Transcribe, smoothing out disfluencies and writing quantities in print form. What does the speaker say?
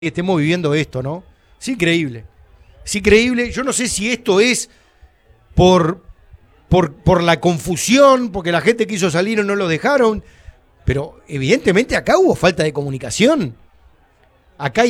estemos viviendo esto, ¿no? Es increíble. Es increíble. Yo no sé si esto es por, por la confusión, porque la gente quiso salir o no lo dejaron, pero evidentemente acá hubo falta de comunicación. Acá